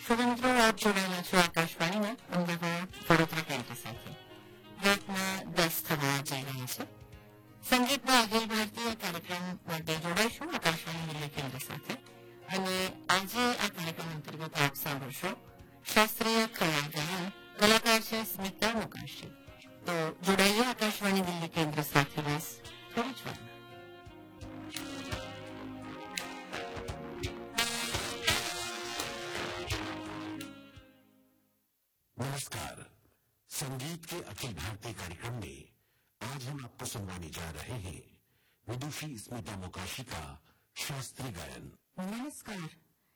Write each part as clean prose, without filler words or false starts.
સુરેન્દ્ર આપ જોડાયેલા છો આકાશવાણીના અમદાવાદ વડોદરા કેન્દ્ર સાથે. રાતના 10 થવા જઈ રહ્યા છે. સંગીતના અખિલ ભારતીય કાર્યક્રમ માટે જોડાઈશું આકાશવાણી દિલ્હી કેન્દ્ર સાથે. અને આજે આ કાર્યક્રમ અંતર્ગત આપ સાંભળશો શાસ્ત્રીય ખયાલ ગાયન. કલાકાર છે સ્મિતા મોકાશી. તો જોડાઈએ આકાશવાણી દિલ્હી કેન્દ્ર સાથે બસ થોડી જ વારમાં. नमस्कार. संगीत के अखिल भारतीय कार्यक्रम में आज हम आपको सुनवाने जा रहे हैं विदुषी स्मिता मोकाशी का शास्त्रीय गायन. Namaskar.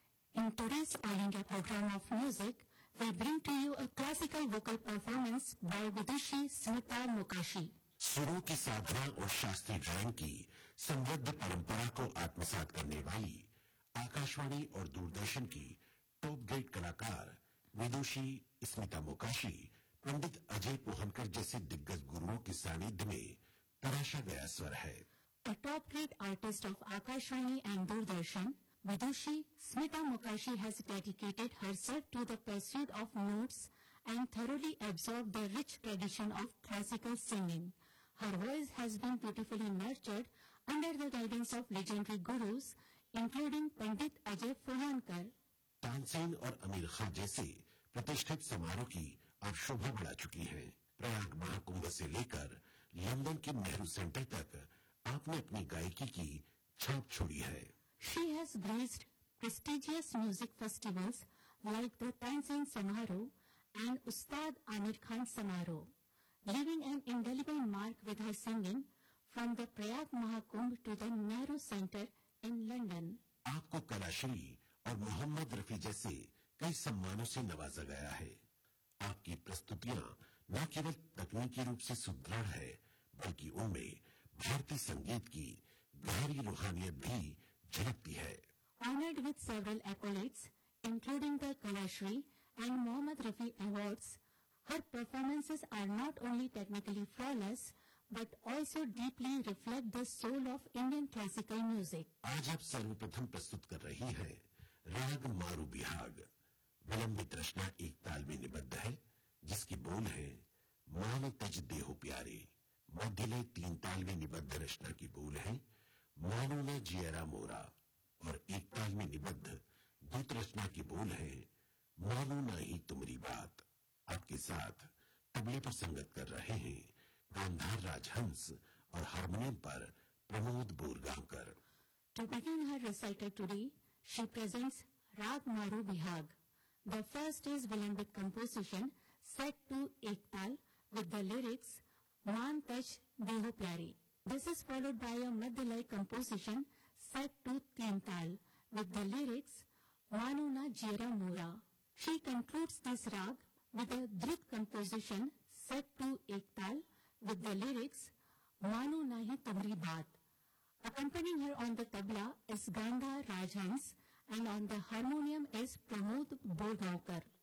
In today's All India program of music, we bring to you a classical vocal performance by Vidushi Smita Mokashi. सुरों की साधना और शास्त्रीय गायन की समृद्ध परंपरा को आत्मसात करने वाली आकाशवाणी और दूरदर्शन की टॉप ग्रेड कलाकार विदुषी स्मिता मोकाशी पंडित अजय पोहनकर जैसे दिग्गज गुरुओं के सानिध्य में तराशा गया स्वर है. A top grade artist of Akashvani and Doordarshan, Vidushi Smita Mokashi has dedicated herself to the pursuit of notes and thoroughly absorbed the rich tradition of classical singing. Her voice has been beautifully nurtured under the guidance of legendary gurus, including Pandit Ajay Pohankar. Tansen और अमीर खान जैसे प्रतिष्ठित समारोह की अब शोभा बढ़ा चुकी है. प्रयाग महाकुंभ से लेकर लंदन के नेहरू सेंटर तक आपने अपनी गायकी की छाप छोड़ी है. She has graced prestigious music festivals like the Tanzan Samaro and Ustad Amir Khan Samaro, leaving an indelible mark with her singing from the Prayag Mahakumbh to the Nehru Center in London. आपको कलाश्री और मोहम्मद रफी जैसे कई सम्मानों से नवाजा गया है. आपकी प्रस्तुतियां न केवल तकनीकी रूप से सुदृढ़ है, बल्कि उनमें भारतीय संगीत की गहरी रूहानियत भी झलकती है. Honored with several accolades, including the Kalashri and Mohammad Rafi Awards, her performances are not only technically flawless, but also deeply reflect the soul of Indian classical music. आज आप सर्वप्रथम प्रस्तुत कर रही है राग मारू बिहाग. विलंबित रचना एक ताल में निबद्ध है, जिसकी बोल है मान तज देहो प्यारे. मध्यलय 3 ताल में निबद्ध रचना की बोल है मानो न जियरा मोरा. और एक ताल में निबद्ध द्रुत रचना की बोल है मानो न ही तुम्हारी बात. आपके साथ तबले पर संगत कर रहे हैं गांधार राजहंस और हारमोनियम पर Pramod Borgaonkar. To begin her recital today, she presents Rag Maru Bihag. The first is Vilambit composition set to Ektal with the lyrics Maan Taj Deho Pyare. This is followed by a Madhyalay composition set to Teental with the lyrics Manu Na Jira Mora. She concludes this rag with a Dhrut composition set to Ektal with the lyrics Manu Nahi Tumri Baat. Accompanying her on the tabla is Gandhar Rajhans and on the harmonium is Pramod Borgaonkar.